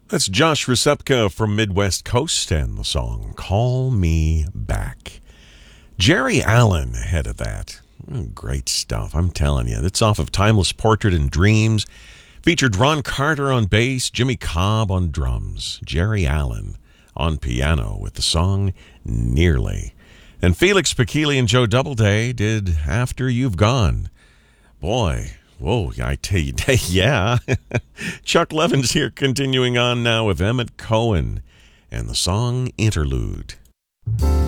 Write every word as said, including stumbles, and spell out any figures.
That's Josh Rusepka from Midwest Coast and the song Call Me Back. Jerry Allen ahead of that. Oh, great stuff, I'm telling you. It's off of Timeless Portrait and Dreams. Featured Ron Carter on bass, Jimmy Cobb on drums, Jerry Allen on piano with the song Nearly. And Felix Pikili and Joe Doubleday did After You've Gone. Boy, whoa, I tell you, yeah. Chuck Levin's here continuing on now with Emmett Cohen and the song Interlude.